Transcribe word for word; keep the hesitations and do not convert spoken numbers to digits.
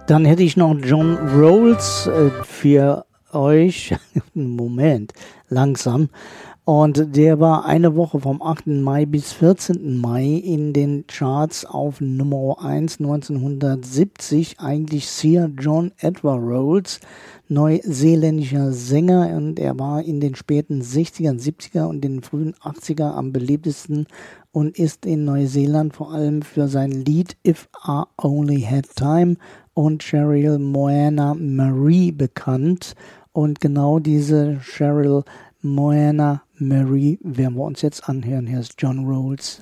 Dann hätte ich noch John Rolls äh, für euch. Moment, langsam. Und der war eine Woche vom achten Mai bis vierzehnten Mai in den Charts auf Nummer eins neunzehnhundertsiebzig. Eigentlich Sir John Edward Rolls, neuseeländischer Sänger, und er war in den späten sechziger, siebziger und den frühen achtziger am beliebtesten und ist in Neuseeland vor allem für sein Lied If I Only Had Time und Cheryl Moana Marie bekannt. Und genau diese Cheryl Moana Marie werden wir uns jetzt anhören. Hier ist John Rolls.